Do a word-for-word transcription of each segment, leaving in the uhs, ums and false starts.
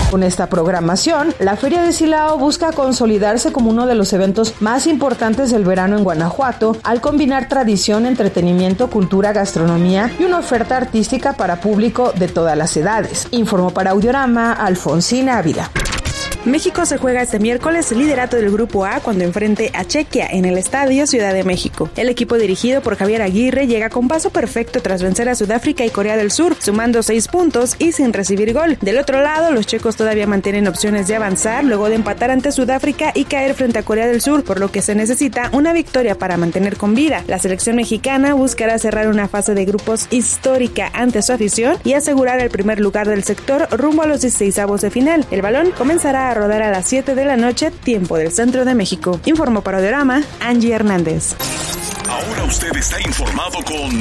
Con esta programación, la Feria de Silao busca consolidarse como uno de los eventos más importantes del verano en Guanajuato, al combinar tradición, entretenimiento, cultura, gastronomía y una oferta artística para público de todas las edades. Informó para Audiorama Alfonsina Ávila. México se juega este miércoles el liderato del Grupo A cuando enfrente a Chequia en el Estadio Ciudad de México. El equipo dirigido por Javier Aguirre llega con paso perfecto tras vencer a Sudáfrica y Corea del Sur, sumando seis puntos y sin recibir gol. Del otro lado, los checos todavía mantienen opciones de avanzar luego de empatar ante Sudáfrica y caer frente a Corea del Sur, por lo que se necesita una victoria para mantener con vida. La selección mexicana buscará cerrar una fase de grupos histórica ante su afición y asegurar el primer lugar del sector rumbo a los dieciseisavos de final. El balón comenzará a rodar a las siete de la noche, tiempo del centro de México. Informó para Audiorama, Angie Hernández. Ahora usted está informado con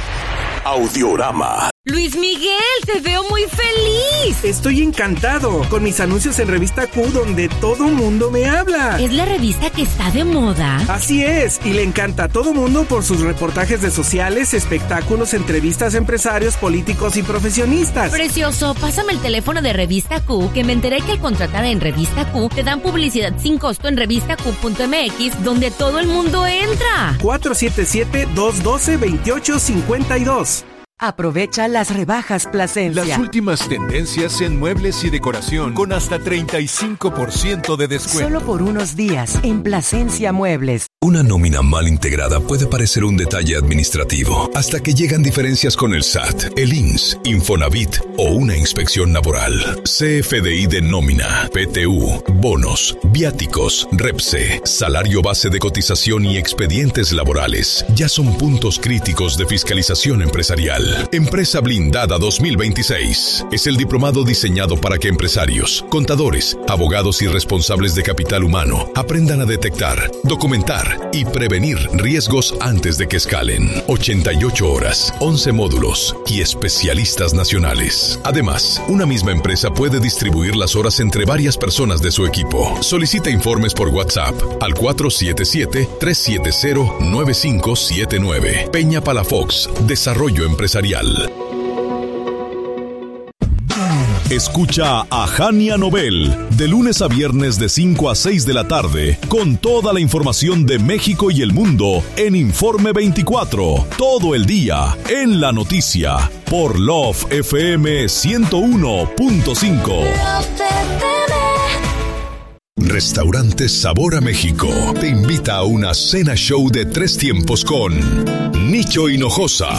Audiorama. Luis Miguel, te veo muy feliz. Estoy encantado con mis anuncios en Revista Q, donde todo mundo me habla. ¿Es la revista que está de moda? Así es, y le encanta a todo mundo por sus reportajes de sociales, espectáculos, entrevistas a empresarios, políticos y profesionistas. Precioso, pásame el teléfono de Revista Q, que me enteré que al contratar en Revista Q te dan publicidad sin costo en revista q punto m x, donde todo el mundo entra. cuatro siete siete, dos uno dos, dos ocho cinco dos. Aprovecha las rebajas Plasencia. Las últimas tendencias en muebles y decoración con hasta treinta y cinco por ciento de descuento. Solo por unos días en Plasencia Muebles. Una nómina mal integrada puede parecer un detalle administrativo, hasta que llegan diferencias con el S A T, el I M S S, Infonavit o una inspección laboral. C F D I de nómina, P T U, bonos, viáticos, REPSE, salario base de cotización y expedientes laborales ya son puntos críticos de fiscalización empresarial. Empresa Blindada dos mil veintiséis es el diplomado diseñado para que empresarios, contadores, abogados y responsables de capital humano aprendan a detectar, documentar y prevenir riesgos antes de que escalen. ochenta y ocho horas, once módulos y especialistas nacionales. Además, una misma empresa puede distribuir las horas entre varias personas de su equipo. Solicita informes por WhatsApp al cuatro siete siete, tres siete cero, nueve cinco siete nueve. Peña Palafox, Desarrollo Empresarial. Escucha a Jania Nobel de lunes a viernes de cinco a seis de la tarde con toda la información de México y el mundo en Informe veinticuatro, todo el día en la noticia por Love F M ciento uno punto cinco. Restaurante Sabor a México te invita a una cena show de tres tiempos con Nicho Hinojosa.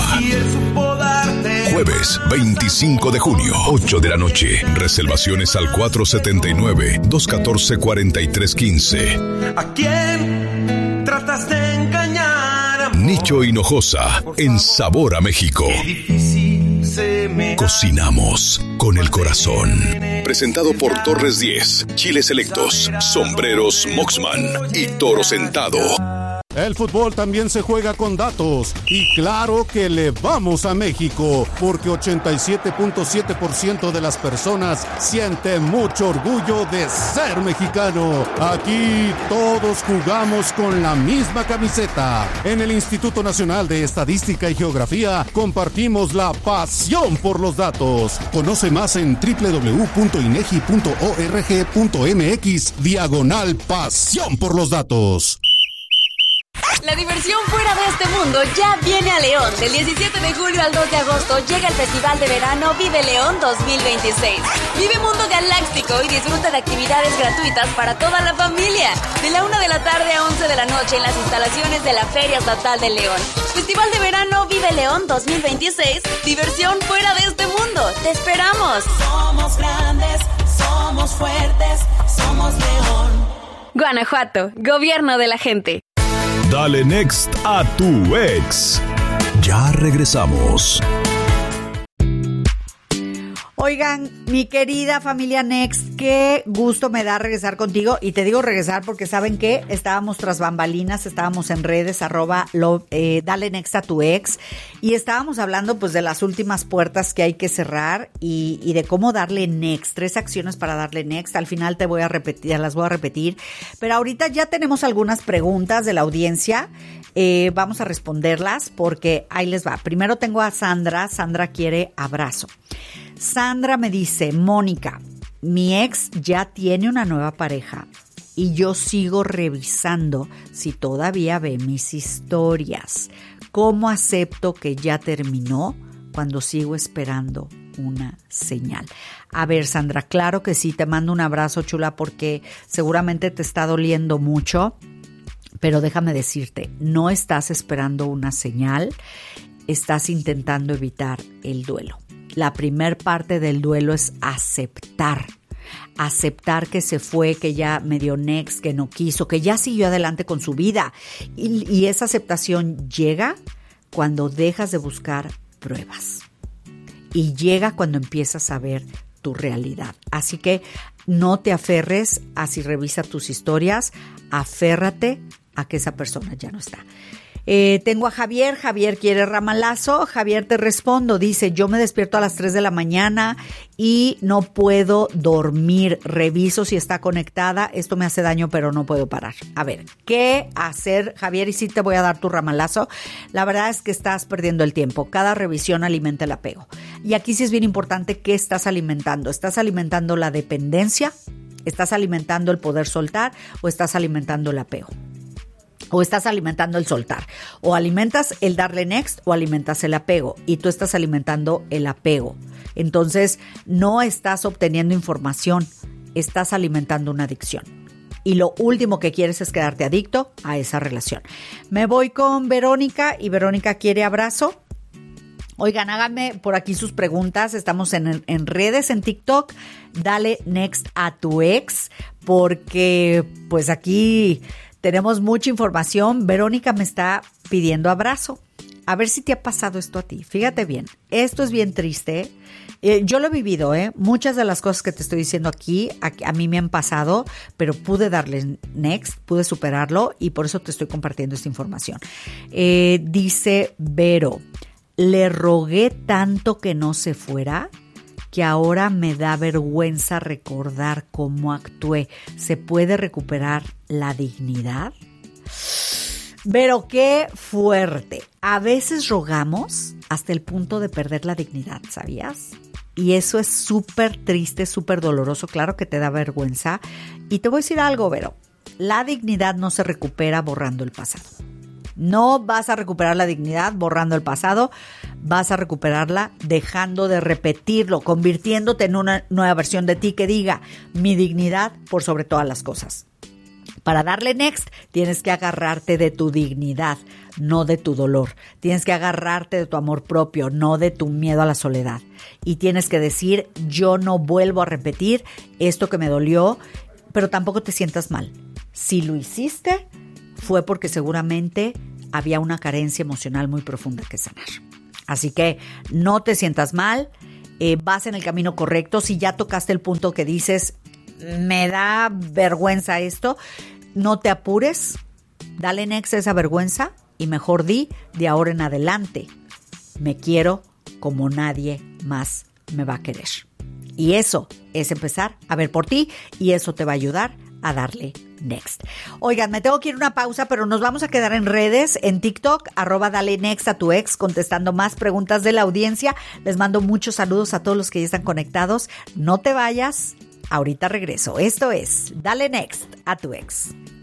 Jueves veinticinco de junio, ocho de la noche. Reservaciones al cuatro siete nueve, dos uno cuatro, cuatro tres uno cinco. ¿A quién tratas de engañar? Nicho Hinojosa en Sabor a México. Qué difícil se me Cocinamos con el corazón. Presentado por Torres diez, Chiles Selectos, Sombreros Moxman y Toro Sentado. El fútbol también se juega con datos y claro que le vamos a México porque ochenta y siete punto siete por ciento de las personas siente mucho orgullo de ser mexicano. Aquí todos jugamos con la misma camiseta. En el Instituto Nacional de Estadística y Geografía compartimos la pasión por los datos. Conoce más en doble u doble u doble u punto inegi punto org punto mx diagonal pasión por los datos. La diversión fuera de este mundo ya viene a León. Del diecisiete de julio al dos de agosto llega el Festival de Verano Vive León dos mil veintiséis. Vive Mundo Galáctico y disfruta de actividades gratuitas para toda la familia. De la una de la tarde a once de la noche en las instalaciones de la Feria Estatal de León. Festival de Verano Vive León dos mil veintiséis. Diversión fuera de este mundo. ¡Te esperamos! Somos grandes, somos fuertes, somos León. Guanajuato, gobierno de la gente. Dale next a tu ex. Ya regresamos. Oigan, mi querida familia Next, qué gusto me da regresar contigo. Y te digo regresar porque ¿saben qué? Estábamos tras bambalinas, estábamos en redes, arroba, lo, eh, dale Next a tu ex. Y estábamos hablando pues de las últimas puertas que hay que cerrar y, y de cómo darle Next. Tres acciones para darle Next. Al final te voy a repetir, las voy a repetir. Pero ahorita ya tenemos algunas preguntas de la audiencia. Eh, vamos a responderlas porque ahí les va. Primero tengo a Sandra. Sandra quiere abrazo. Sandra me dice, Mónica, mi ex ya tiene una nueva pareja y yo sigo revisando si todavía ve mis historias. ¿Cómo acepto que ya terminó cuando sigo esperando una señal? A ver, Sandra, claro que sí, te mando un abrazo, chula, porque seguramente te está doliendo mucho, pero déjame decirte, no estás esperando una señal, estás intentando evitar el duelo. La primer parte del duelo es aceptar. Aceptar que se fue, que ya me dio next, que no quiso, que ya siguió adelante con su vida. Y, y esa aceptación llega cuando dejas de buscar pruebas. Y llega cuando empiezas a ver tu realidad. Así que no te aferres a si revisa tus historias, aférrate a que esa persona ya no está. Eh, tengo a Javier, Javier quiere ramalazo, Javier te respondo, dice, yo me despierto a las tres de la mañana y no puedo dormir, reviso si está conectada, esto me hace daño pero no puedo parar. A ver, ¿qué hacer, Javier? Y sí te voy a dar tu ramalazo, la verdad es que estás perdiendo el tiempo, cada revisión alimenta el apego. Y aquí sí es bien importante qué estás alimentando, ¿estás alimentando la dependencia? ¿Estás alimentando el poder soltar o estás alimentando el apego? O estás alimentando el soltar, o alimentas el darle next o alimentas el apego y tú estás alimentando el apego. Entonces no estás obteniendo información, estás alimentando una adicción. Y lo último que quieres es quedarte adicto a esa relación. Me voy con Verónica y Verónica quiere abrazo. Oigan, háganme por aquí sus preguntas. Estamos en, en redes, en TikTok. Dale next a tu ex porque pues aquí tenemos mucha información. Verónica me está pidiendo abrazo. A ver si te ha pasado esto a ti. Fíjate bien, esto es bien triste. Eh, yo lo he vivido, ¿eh? Muchas de las cosas que te estoy diciendo aquí, a, a mí me han pasado, pero pude darle next, pude superarlo y por eso te estoy compartiendo esta información. Eh, dice Vero, le rogué tanto que no se fuera que ahora me da vergüenza recordar cómo actué. ¿Se puede recuperar la dignidad? Pero qué fuerte. A veces rogamos hasta el punto de perder la dignidad, ¿sabías? Y eso es súper triste, súper doloroso. Claro que te da vergüenza. Y te voy a decir algo, Vero. La dignidad no se recupera borrando el pasado. No vas a recuperar la dignidad borrando el pasado, vas a recuperarla dejando de repetirlo, convirtiéndote en una nueva versión de ti que diga mi dignidad por sobre todas las cosas. Para darle next, tienes que agarrarte de tu dignidad, no de tu dolor. Tienes que agarrarte de tu amor propio, no de tu miedo a la soledad. Y tienes que decir, yo no vuelvo a repetir esto que me dolió, pero tampoco te sientas mal. Si lo hiciste, fue porque seguramente había una carencia emocional muy profunda que sanar. Así que no te sientas mal, eh, vas en el camino correcto. Si ya tocaste el punto que dices, me da vergüenza esto, no te apures, dale next a esa vergüenza y mejor di de ahora en adelante, me quiero como nadie más me va a querer. Y eso es empezar a ver por ti y eso te va a ayudar a darle next. Oigan, me tengo que ir a una pausa, pero nos vamos a quedar en redes, en TikTok, arroba dale next a tu ex, contestando más preguntas de la audiencia. Les mando muchos saludos a todos los que ya están conectados. No te vayas, ahorita regreso. Esto es Dale Next a tu ex.